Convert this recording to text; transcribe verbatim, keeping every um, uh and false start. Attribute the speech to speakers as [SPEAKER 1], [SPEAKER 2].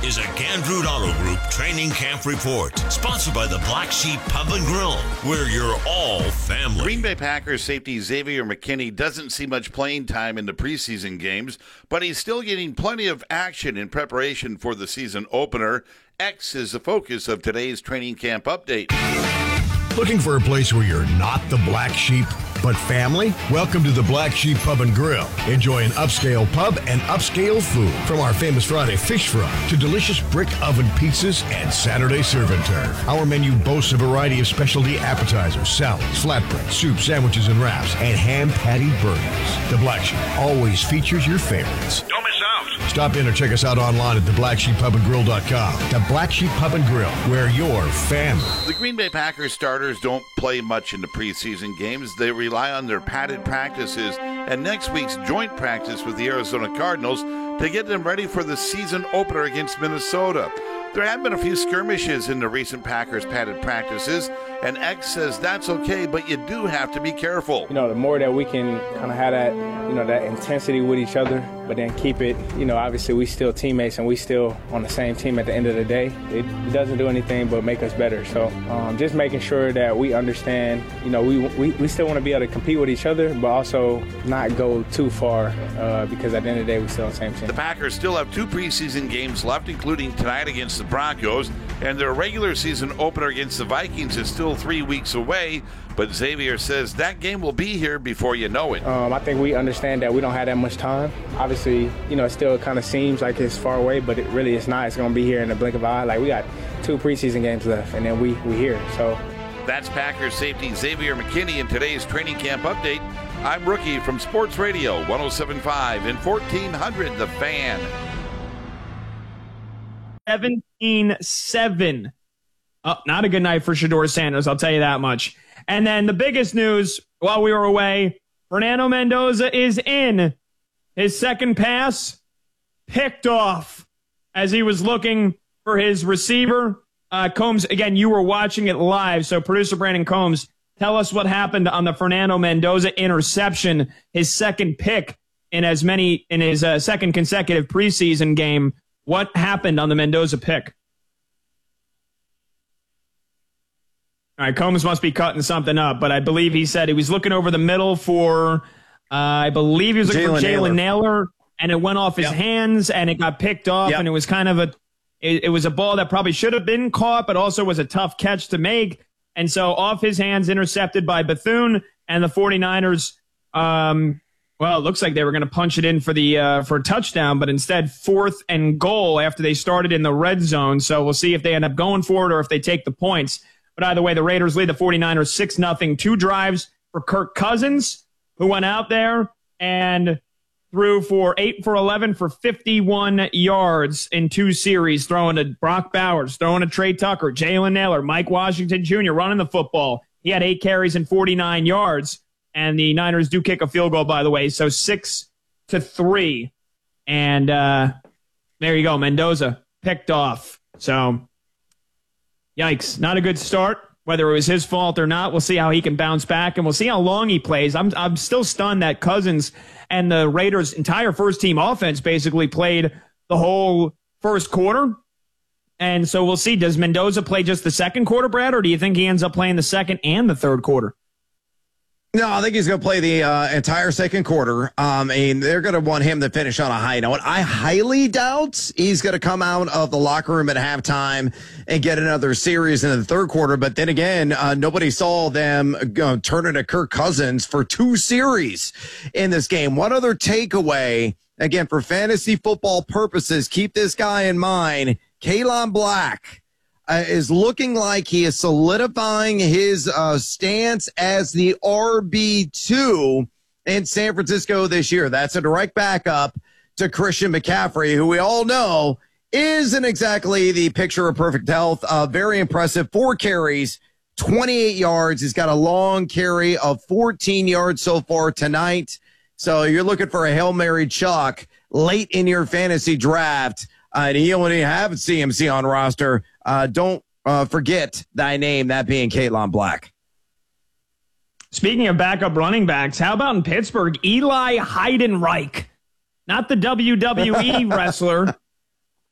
[SPEAKER 1] is a Gandrud Auto Group Training Camp Report, sponsored by the Black Sheep Pub and Grill, where you're all family.
[SPEAKER 2] Green Bay Packers safety Xavier McKinney doesn't see much playing time in the preseason games, but he's still getting plenty of action in preparation for the season opener. X is the focus of today's training camp update.
[SPEAKER 3] Looking for a place where you're not the black sheep, but family? Welcome to the Black Sheep Pub and Grill. Enjoy an upscale pub and upscale food. From our famous Friday fish fry to delicious brick oven pizzas and Saturday serve and turf. Our menu boasts a variety of specialty appetizers, salads, flatbread, soup, sandwiches, and wraps, and ham patty burgers. The Black Sheep always features your favorites.
[SPEAKER 1] Don't miss out.
[SPEAKER 3] Stop in or check us out online at the black sheep pub and grill dot com. The Black Sheep Pub and Grill, where you're family.
[SPEAKER 2] The Green Bay Packers starters don't play much in the preseason games. They rely on their padded practices and next week's joint practice with the Arizona Cardinals to get them ready for the season opener against Minnesota. There have been a few skirmishes in the recent Packers padded practices, and X says that's okay, but you do have to be careful.
[SPEAKER 4] You know, the more that we can kind of have that, you know, that intensity with each other, but then keep it, you know, obviously we still teammates and we still on the same team at the end of the day. It, it doesn't do anything but make us better. So um, just making sure that we understand, you know, we we, we still want to be able to compete with each other, but also not go too far uh, because at the end of the day, we still on the same team.
[SPEAKER 2] The Packers still have two preseason games left, including tonight against the Broncos, and their regular season opener against the Vikings is still three weeks away, but Xavier says that game will be here before you know it.
[SPEAKER 4] Um, I think we understand that we don't have that much time. Obviously, you know, it still kind of seems like it's far away, but it really is not. It's going to be here in the blink of an eye. Like, we got two preseason games left, and then we we here. So
[SPEAKER 2] that's Packers safety Xavier McKinney in today's training camp update. I'm Rookie from Sports Radio one oh seven point five and fourteen hundred The Fan.
[SPEAKER 5] seventeen seven. Oh, not a good night for Shedeur Sanders, I'll tell you that much. And then the biggest news while we were away, Fernando Mendoza is in. His second pass picked off as he was looking for his receiver. Uh, Combs, again, you were watching it live, so producer Brandon Combs, tell us what happened on the Fernando Mendoza interception, his second pick in as many in his uh, second consecutive preseason game. What happened on the Mendoza pick? All right, Combs must be cutting something up, but I believe he said he was looking over the middle for, uh, I believe he was looking Jalen for Jalen Nailor. Nailor, and it went off his yep. hands, and it got picked off, yep. and it was kind of a, it, it was a ball that probably should have been caught, but also was a tough catch to make, and so off his hands, intercepted by Bethune, and the 49ers, um, well, it looks like they were going to punch it in for the uh, for a touchdown, but instead fourth and goal after they started in the red zone, so we'll see if they end up going for it or if they take the points. But either way, the Raiders lead the 49ers six nothing. Two drives for Kirk Cousins, who went out there and threw for eight for eleven for fifty-one yards in two series, throwing to Brock Bowers, throwing to Trey Tucker, Jalen Nailor, Mike Washington Junior running the football. He had eight carries and forty-nine yards, and the Niners do kick a field goal, by the way, so six to three. And uh, there you go, Mendoza picked off. So yikes, not a good start. Whether it was his fault or not, we'll see how he can bounce back, and we'll see how long he plays. I'm I'm still stunned that Cousins and the Raiders' entire first-team offense basically played the whole first quarter. And so we'll see. Does Mendoza play just the second quarter, Brad, or do you think he ends up playing the second and the third quarter?
[SPEAKER 6] No, I think he's going to play the uh, entire second quarter. Um, and they're going to want him to finish on a high note. I highly doubt he's going to come out of the locker room at halftime and get another series in the third quarter. But then again, uh, nobody saw them uh, turn it to Kirk Cousins for two series in this game. One other takeaway, again, for fantasy football purposes, keep this guy in mind. Kaelon Black Uh, is looking like he is solidifying his uh, stance as the R B two in San Francisco this year. That's a direct backup to Christian McCaffrey, who we all know isn't exactly the picture of perfect health. Uh, very impressive. Four carries, twenty-eight yards. He's got a long carry of fourteen yards so far tonight. So you're looking for a Hail Mary Chuck late in your fantasy draft. Uh, and you only have C M C on roster. Uh, don't uh, forget thy name, that being Kaelon Black.
[SPEAKER 5] Speaking of backup running backs, how about in Pittsburgh, Eli Heidenreich? Not the W W E wrestler,